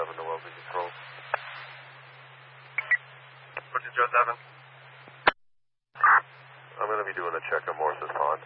7 to Wellesley Control. Pushing Joe 7. I'm going to be doing a check on Morris's Pond.